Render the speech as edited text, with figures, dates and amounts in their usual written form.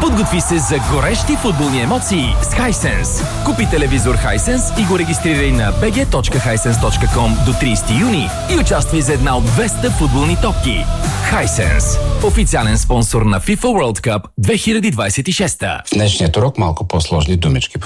Подготви се за горещи футболни емоции с Hisense. Купи телевизор Hisense и го регистрирай на bg.hisense.com до 30 юни и участвай за една от 200 футболни топки. Hisense. Официален спонсор на FIFA World Cup 2026. В днешният урок малко по-сложни думички.